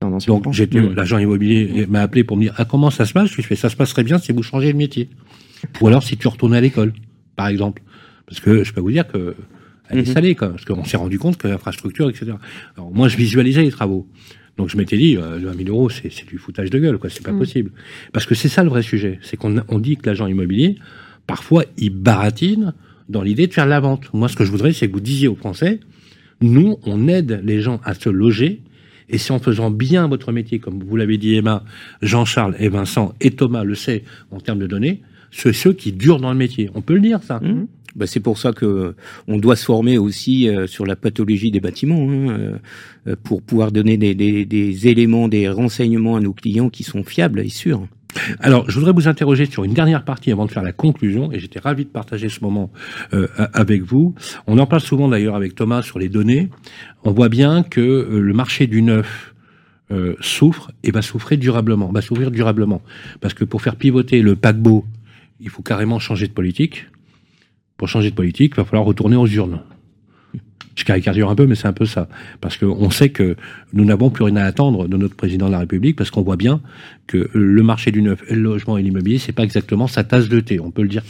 Tendance Donc, l'agent immobilier m'a appelé pour me dire, comment ça se passe? Je lui ai fait, ça se passerait bien si vous changez de métier. Ou alors si tu retournais à l'école, par exemple. Parce que je peux vous dire que elle est salée, quoi. Parce qu'on s'est rendu compte que l'infrastructure, etc. Alors, moi, je visualisais les travaux. Donc, je m'étais dit, 20 000 euros, c'est du foutage de gueule, quoi. C'est pas possible. Parce que c'est ça le vrai sujet. C'est qu'on dit que l'agent immobilier, parfois, il baratine dans l'idée de faire de la vente. Moi, ce que je voudrais, c'est que vous disiez aux Français, nous, on aide les gens à se loger. Et c'est en faisant bien votre métier, comme vous l'avez dit, Emma, Jean-Charles et Vincent et Thomas le sait en termes de données, ceux qui durent dans le métier. On peut le dire, ça. C'est pour ça que on doit se former aussi sur la pathologie des bâtiments, pour pouvoir donner des éléments, des renseignements à nos clients qui sont fiables et sûrs. Alors, je voudrais vous interroger sur une dernière partie avant de faire la conclusion, et j'étais ravi de partager ce moment avec vous. On en parle souvent d'ailleurs avec Thomas sur les données. On voit bien que le marché du neuf souffre et va souffrir durablement. Parce que pour faire pivoter le paquebot, il faut carrément changer de politique. Pour changer de politique, il va falloir retourner aux urnes. Je caricature un peu, mais c'est un peu ça. Parce qu'on sait que nous n'avons plus rien à attendre de notre président de la République, parce qu'on voit bien que le marché du neuf, et le logement et l'immobilier, c'est pas exactement sa tasse de thé. On peut le dire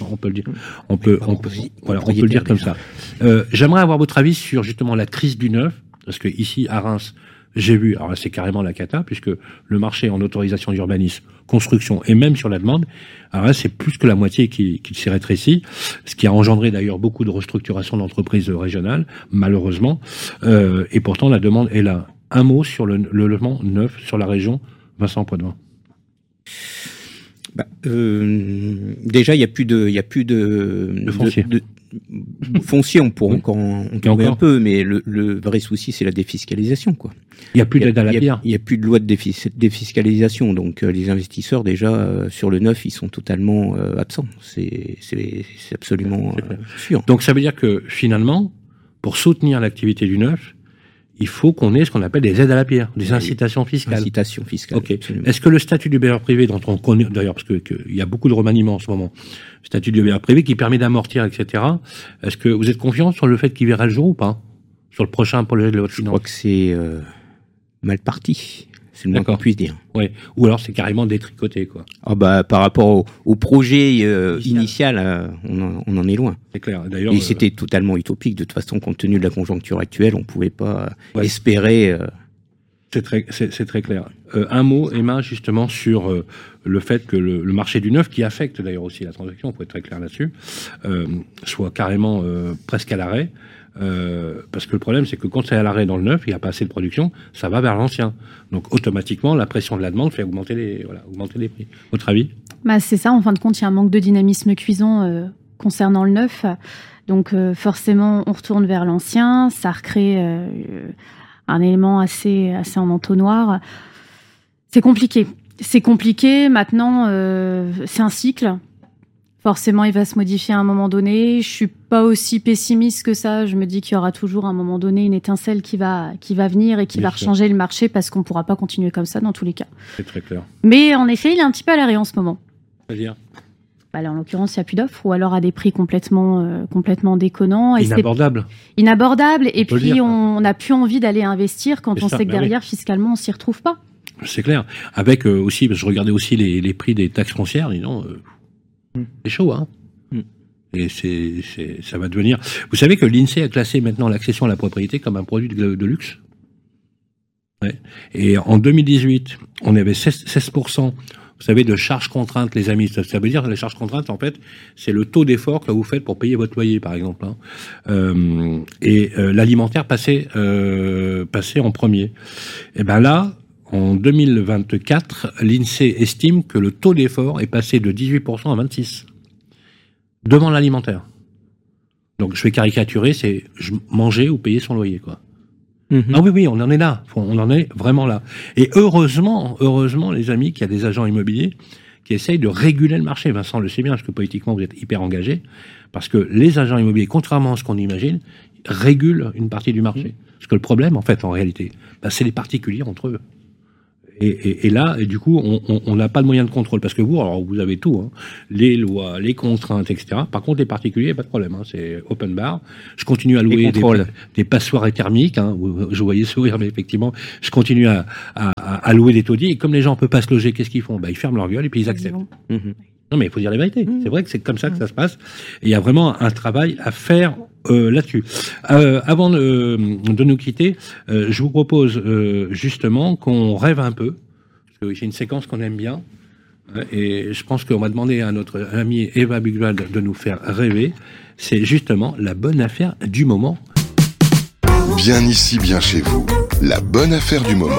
comme ça. J'aimerais avoir votre avis sur justement la crise du neuf, parce que ici à Reims, j'ai vu, alors là, c'est carrément la cata, puisque le marché en autorisation d'urbanisme, construction et même sur la demande, alors là, c'est plus que la moitié qui s'est rétréci, ce qui a engendré d'ailleurs beaucoup de restructuration d'entreprises régionales, malheureusement, et pourtant la demande est là. Un mot sur le logement neuf sur la région, Vincent Poitvin. Déjà, il y a plus de foncier. Foncier, on pourrait encore en trouver un peu, mais le vrai souci, c'est la défiscalisation, quoi. Il n'y a plus d'aide à la pierre. Il n'y a plus de loi de défiscalisation, donc les investisseurs, déjà, sur le neuf, ils sont totalement absents. C'est absolument sûr. Donc ça veut dire que, finalement, pour soutenir l'activité du neuf, il faut qu'on ait ce qu'on appelle des aides à la pierre, des incitations fiscales. Incitations fiscales, okay. Est-ce que le statut du bailleur privé, dont on connaît, d'ailleurs, parce que il y a beaucoup de remaniements en ce moment, le statut du bailleur privé qui permet d'amortir, etc., est-ce que vous êtes confiant sur le fait qu'il verra le jour ou pas? Sur le prochain projet de loi de finances? Je crois que c'est mal parti. C'est le moins qu'on puisse dire. Ouais. Ou alors c'est carrément détricoté, quoi. Par rapport au projet initial, on en est loin. C'est clair. D'ailleurs, et c'était totalement utopique. De toute façon, compte tenu de la conjoncture actuelle, on pouvait pas espérer. C'est très clair. Un mot, Emma, justement sur le fait que le marché du neuf, qui affecte d'ailleurs aussi la transaction, on peut être très clair là-dessus, soit carrément presque à l'arrêt. Parce que le problème, c'est que quand c'est à l'arrêt dans le neuf, il n'y a pas assez de production, ça va vers l'ancien. Donc automatiquement, la pression de la demande fait augmenter les prix. Votre avis? C'est ça, en fin de compte, il y a un manque de dynamisme cuisant concernant le neuf. Donc forcément, on retourne vers l'ancien, ça recrée un élément assez en entonnoir. C'est compliqué. Maintenant, c'est un cycle. Forcément, il va se modifier à un moment donné. Je suis pas aussi pessimiste que ça. Je me dis qu'il y aura toujours à un moment donné une étincelle qui va venir et qui va rechanger le marché, parce qu'on pourra pas continuer comme ça dans tous les cas. C'est très clair. Mais en effet, il est un petit peu à l'arrêt en ce moment. C'est-à-dire? Là, en l'occurrence, il n'y a plus d'offres, ou alors à des prix complètement déconnants. Et Inabordable. Et puis, on n'a plus envie d'aller investir quand on sait que derrière, fiscalement, on s'y retrouve pas. C'est clair. Avec aussi, parce que je regardais aussi les prix des taxes foncières, disons, c'est chaud, hein. Et ça va devenir... Vous savez que l'INSEE a classé maintenant l'accession à la propriété comme un produit de luxe. Ouais. Et en 2018, on avait 16%, vous savez, de charges contraintes, les amis. Ça veut dire que les charges contraintes, en fait, c'est le taux d'effort que vous faites pour payer votre loyer, par exemple. L'alimentaire passait en premier. Et ben là, en 2024, l'INSEE estime que le taux d'effort est passé de 18% à 26%. Devant l'alimentaire. Donc, je vais caricaturer, c'est manger ou payer son loyer, quoi. Ah oui, on en est là. On en est vraiment là. Et heureusement, les amis, qu'il y a des agents immobiliers qui essayent de réguler le marché. Vincent le sait bien, parce que politiquement, vous êtes hyper engagé. Parce que les agents immobiliers, contrairement à ce qu'on imagine, régulent une partie du marché. Parce que le problème, en fait, en réalité, c'est les particuliers entre eux. Et là, du coup, on n'a pas de moyen de contrôle. Parce que vous avez tout, hein, les lois, les contraintes, etc. Par contre, les particuliers, il n'y a pas de problème. Hein, c'est open bar. Je continue à louer des passoires thermiques. Hein, je voyais sourire, mais effectivement, je continue à à louer des taudis. Et comme les gens ne peuvent pas se loger, qu'est-ce qu'ils font? Ils ferment leur gueule et puis ils acceptent. Non, mais il faut dire la vérité. C'est vrai que c'est comme ça que ça se passe. Et il y a vraiment un travail à faire là-dessus. Avant de nous quitter, je vous propose justement qu'on rêve un peu. Parce que c'est une séquence qu'on aime bien. Et je pense qu'on va demander à notre amie Eva Buchwald de nous faire rêver. C'est justement la bonne affaire du moment. Bien ici, bien chez vous. La bonne affaire du moment.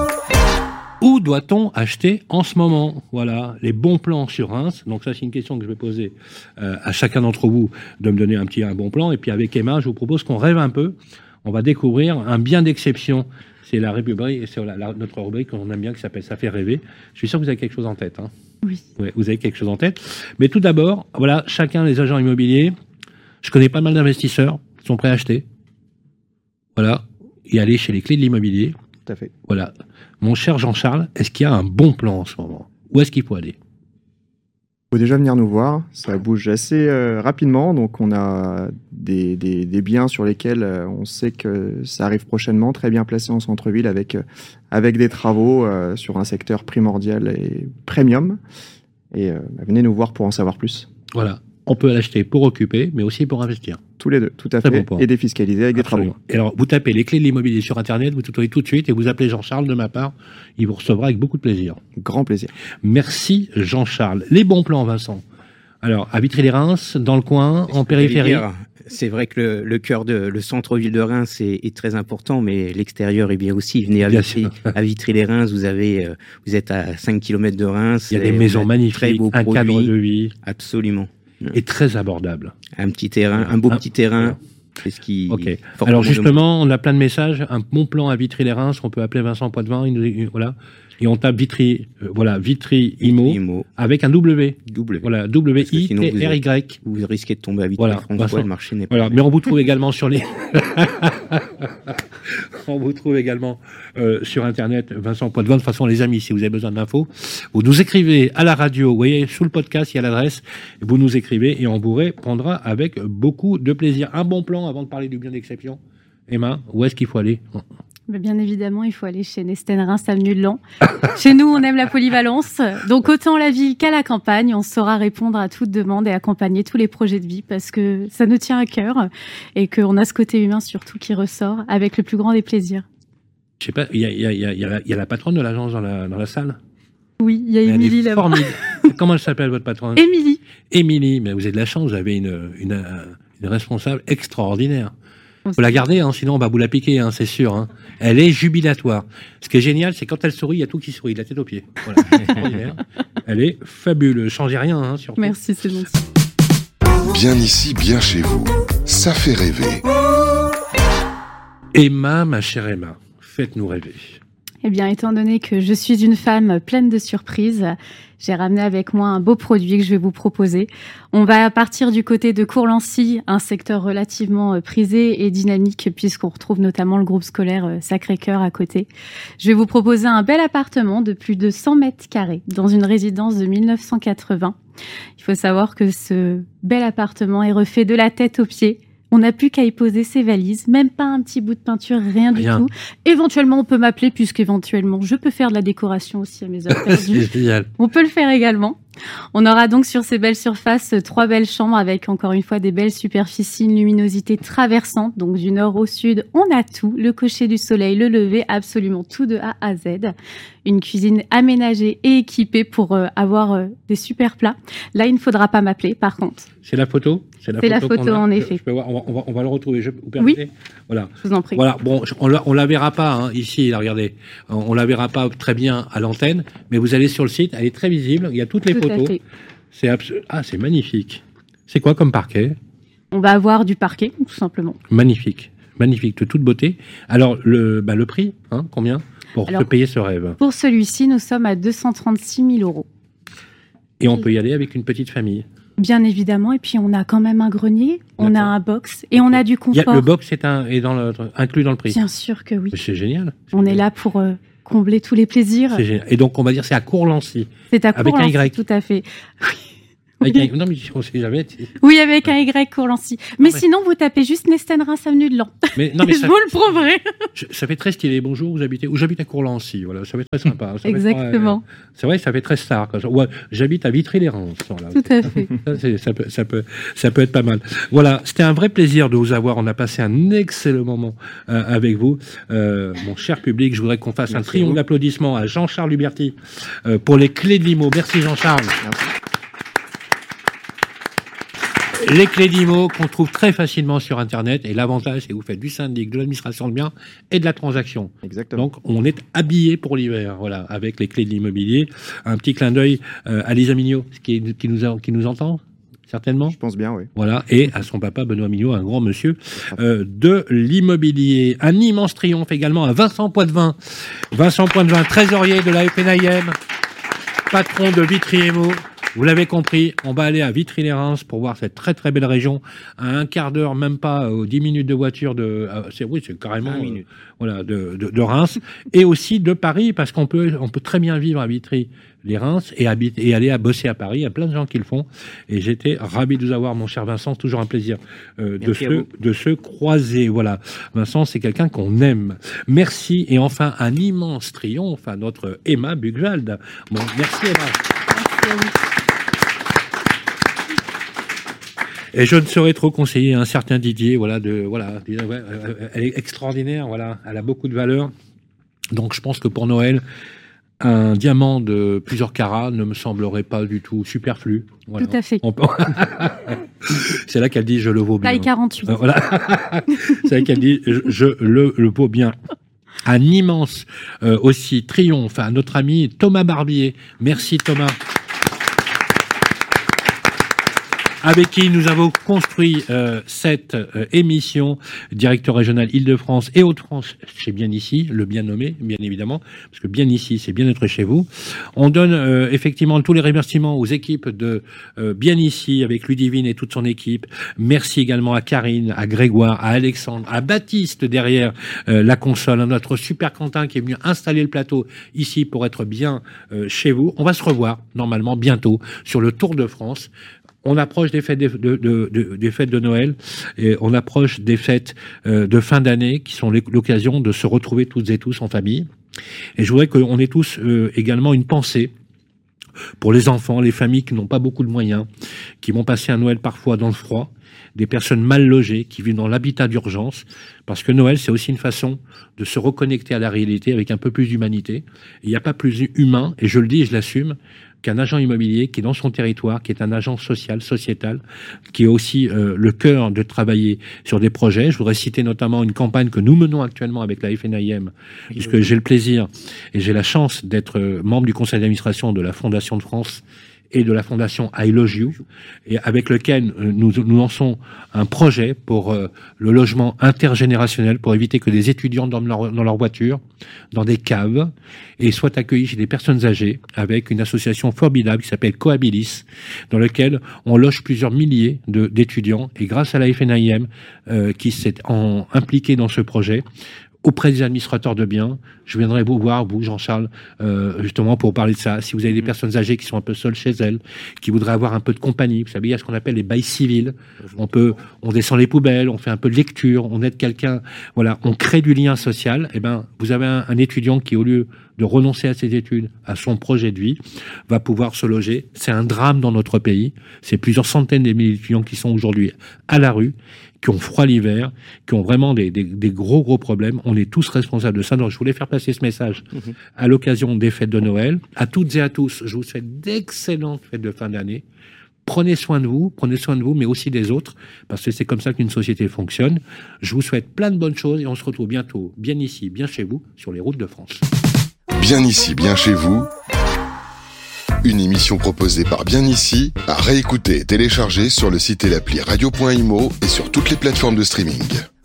Où doit-on acheter en ce moment? Voilà, les bons plans sur Reims. Donc ça, c'est une question que je vais poser à chacun d'entre vous, de me donner un bon plan. Et puis avec Emma, je vous propose qu'on rêve un peu. On va découvrir un bien d'exception. C'est la rubrique, c'est notre rubrique qu'on aime bien, qui s'appelle « Ça fait rêver ». Je suis sûr que vous avez quelque chose en tête. Hein. Oui. Ouais, vous avez quelque chose en tête. Mais tout d'abord, voilà, chacun des agents immobiliers, je connais pas mal d'investisseurs qui sont prêts à acheter. Voilà, et aller chez les clés de l'immobilier. Tout à fait. Voilà. Mon cher Jean-Charles, est-ce qu'il y a un bon plan en ce moment? Où est-ce qu'il faut aller? Il faut déjà venir nous voir, ça bouge assez rapidement, donc on a des biens sur lesquels on sait que ça arrive prochainement, très bien placés en centre-ville avec des travaux sur un secteur primordial et premium. Et venez nous voir pour en savoir plus. Voilà, on peut l'acheter pour occuper, mais aussi pour investir. Tous les deux, tout à Très fait, bon point. et défiscalisé avec Absolument. des travaux. Et alors, vous tapez les clés de l'immobilier sur Internet, vous tutoyez tout de suite et vous appelez Jean-Charles de ma part. Il vous recevra avec beaucoup de plaisir. Grand plaisir. Merci Jean-Charles. Les bons plans, Vincent. Alors, à Vitry-les-Reims, dans le coin, en périphérie. C'est vrai que le cœur le centre-ville de Reims est très important, mais l'extérieur est bien aussi. Venez à Vitry-les-Reims, vous êtes à 5 km de Reims. Il y a des maisons magnifiques, un cadre de vie. Absolument. Et très abordable. Un petit terrain, un beau petit terrain. Voilà. C'est ce qui. Ok. Alors justement, on a plein de messages. Un bon plan à Vitry-les-Reims, on peut appeler Vincent Poitvin. Voilà. Et on tape Vitry, Vitry Immo avec un W. Voilà, W-I-T-R-Y. Vous risquez de tomber à Vitry-François, le marché n'est pas. Voilà, mais on vous trouve également sur les. On vous trouve également sur Internet, Vincent Poitvin. De toute façon, les amis, si vous avez besoin d'infos, vous nous écrivez à la radio. Vous voyez, sous le podcast, il y a l'adresse. Vous nous écrivez et on vous répondra avec beaucoup de plaisir. Un bon plan avant de parler du bien d'exception. Emma, où est-ce qu'il faut aller? Bien évidemment, il faut aller chez Nesten Reims, avenue de Laon. Chez nous, on aime la polyvalence. Donc, autant la ville qu'à la campagne, on saura répondre à toute demande et accompagner tous les projets de vie parce que ça nous tient à cœur et qu'on a ce côté humain surtout qui ressort avec le plus grand des plaisirs. Je sais pas, il y a la patronne de l'agence dans la salle? Oui, il y a Émilie là-bas. Comment elle s'appelle, votre patronne? Émilie. Émilie, mais vous avez de la chance, vous avez une responsable extraordinaire. Faut la garder, hein, sinon on va vous la piquer, hein, c'est sûr. Hein. Elle est jubilatoire. Ce qui est génial, c'est quand elle sourit, il y a tout qui sourit, de la tête aux pieds. Voilà. Elle est fabuleuse. Changez rien, hein, surtout. Merci, c'est gentil. Bien ici, bien chez vous. Ça fait rêver. Emma, ma chère Emma, faites-nous rêver. Eh bien, étant donné que je suis une femme pleine de surprises, j'ai ramené avec moi un beau produit que je vais vous proposer. On va partir du côté de Courlancy, un secteur relativement prisé et dynamique puisqu'on retrouve notamment le groupe scolaire Sacré-Cœur à côté. Je vais vous proposer un bel appartement de plus de 100 mètres carrés dans une résidence de 1980. Il faut savoir que ce bel appartement est refait de la tête aux pieds. On n'a plus qu'à y poser ses valises, même pas un petit bout de peinture, rien du tout. Éventuellement, on peut m'appeler puisqu'éventuellement, je peux faire de la décoration aussi à mes heures perdues. C'est génial. On peut le faire également. On aura donc sur ces belles surfaces 3 belles chambres avec encore une fois des belles superficies, une luminosité traversante. Donc du nord au sud, on a tout. Le coucher du soleil, le lever, absolument tout de A à Z. Une cuisine aménagée et équipée pour avoir des super plats. Là, il ne faudra pas m'appeler par contre. C'est la photo? C'est la photo en effet. Je peux voir, on va le retrouver. Vous permettez? Oui. Voilà. Je vous en prie. Voilà. Bon, on la verra pas hein, ici. Là, regardez, on la verra pas très bien à l'antenne, mais vous allez sur le site, elle est très visible. Il y a toutes les photos. C'est magnifique. C'est quoi comme parquet? On va avoir du parquet, tout simplement. Magnifique, magnifique, de toute beauté. Alors le prix, hein, combien pour se payer ce rêve? Pour celui-ci, nous sommes à 236 000 €. Et on peut y aller avec une petite famille. Bien évidemment, et puis on a quand même un grenier, on a un box et on a du confort. Le box est inclus dans le prix. Bien sûr que oui. C'est génial. On est là pour combler tous les plaisirs. C'est génial. Et donc on va dire c'est à Courlancy. C'est à Courlancy, avec un Y. Tout à fait. Oui. Non, mais on sait jamais. Oui, avec un Y, Courlancy. Mais sinon, vous tapez juste Nesten Reims avenue de Laon. Mais non, mais je vous le prouverai. Ça fait très stylé. Bonjour, vous habitez où? J'habite à Courlancy. Voilà, ça fait très sympa. Ça Exactement. C'est vrai, ça fait très star. Ouais, j'habite à Vitry-les-Reims. Voilà. Tout à fait. Ça peut être pas mal. Voilà, c'était un vrai plaisir de vous avoir. On a passé un excellent moment avec vous, mon cher public. Je voudrais qu'on fasse un triomphe d'applaudissements à Jean-Charles Huberti pour les clés de l'IMO. Merci Jean-Charles. Merci. Les clés d'IMO qu'on trouve très facilement sur Internet, et l'avantage, c'est que vous faites du syndic, de l'administration de biens et de la transaction. Exactement. Donc, on est habillé pour l'hiver, voilà, avec les clés de l'immobilier. Un petit clin d'œil à Lisa Mignot, qui nous entend certainement. Je pense bien, oui. Voilà, et à son papa Benoît Mignot, un grand monsieur de l'immobilier. Un immense triomphe également à Vincent Poitvin. Vincent Poitvin, trésorier de la FNIM, patron de Vitry-Imo. Vous l'avez compris, on va aller à Vitry-les-Reims pour voir cette très très belle région, à un quart d'heure, même pas, 10 minutes de voiture c'est carrément, voilà, de Reims, et aussi de Paris, parce qu'on peut très bien vivre à Vitry-les-Reims et aller à bosser à Paris. Il y a plein de gens qui le font, et j'étais ravi de vous avoir, mon cher Vincent, toujours un plaisir de se croiser. Voilà, Vincent, c'est quelqu'un qu'on aime. Merci, et enfin un immense triomphe à notre Emma Bugwald. Bon, merci Emma. Merci à vous. Et je ne saurais trop conseiller un certain Didier, elle est extraordinaire, voilà, elle a beaucoup de valeur. Donc je pense que pour Noël, un diamant de plusieurs carats ne me semblerait pas du tout superflu. Voilà. Tout à fait. C'est là qu'elle dit je le vaux bien. Taille 48. Voilà. C'est là qu'elle dit je le vaux bien. Un immense aussi triomphe à notre ami Thomas Barbier. Merci Thomas. Avec qui nous avons construit cette émission, directeur régional Île-de-France et Hauts-de-France chez Bien Ici, le bien nommé, bien évidemment, parce que Bien Ici, c'est bien être chez vous. On donne effectivement tous les remerciements aux équipes de Bien Ici, avec Ludivine et toute son équipe. Merci également à Karine, à Grégoire, à Alexandre, à Baptiste derrière la console, à notre super Quentin qui est venu installer le plateau ici pour être bien chez vous. On va se revoir normalement bientôt sur le Tour de France. On approche des fêtes des fêtes de Noël et on approche des fêtes de fin d'année qui sont l'occasion de se retrouver toutes et tous en famille. Et je voudrais qu'on ait tous également une pensée pour les enfants, les familles qui n'ont pas beaucoup de moyens, qui vont passer un Noël parfois dans le froid, des personnes mal logées qui vivent dans l'habitat d'urgence, parce que Noël, c'est aussi une façon de se reconnecter à la réalité avec un peu plus d'humanité. Il n'y a pas plus humain, et je le dis et je l'assume, qu'un agent immobilier qui est dans son territoire, qui est un agent social, sociétal, qui a aussi le cœur de travailler sur des projets. Je voudrais citer notamment une campagne que nous menons actuellement avec la FNIM, puisque j'ai le plaisir et j'ai la chance d'être membre du conseil d'administration de la Fondation de France et de la fondation I Love You, et avec lequel nous lançons un projet pour le logement intergénérationnel, pour éviter que des étudiants dorment dans leur voiture, dans des caves, et soient accueillis chez des personnes âgées, avec une association formidable qui s'appelle Cohabilis, dans laquelle on loge plusieurs milliers d'étudiants, et grâce à la FNIM, qui s'est impliquée dans ce projet, auprès des administrateurs de biens, je viendrai vous voir, vous, Jean-Charles, justement pour parler de ça. Si vous avez des personnes âgées qui sont un peu seules chez elles, qui voudraient avoir un peu de compagnie, vous savez, il y a ce qu'on appelle les bails civils. On descend les poubelles, on fait un peu de lecture, on aide quelqu'un, voilà, on crée du lien social. Eh ben, vous avez un étudiant qui, au lieu de renoncer à ses études, à son projet de vie, va pouvoir se loger. C'est un drame dans notre pays. C'est plusieurs centaines de milliers d'étudiants qui sont aujourd'hui à la rue, qui ont froid l'hiver, qui ont vraiment des gros problèmes. On est tous responsables de ça. Donc, je voulais faire passer ce message à l'occasion des fêtes de Noël. À toutes et à tous, je vous souhaite d'excellentes fêtes de fin d'année. Prenez soin de vous, mais aussi des autres, parce que c'est comme ça qu'une société fonctionne. Je vous souhaite plein de bonnes choses et on se retrouve bientôt, bien ici, bien chez vous, sur les routes de France. Bien ici, bien chez vous. Une émission proposée par Bien Ici, à réécouter et télécharger sur le site et l'appli radio.imo et sur toutes les plateformes de streaming.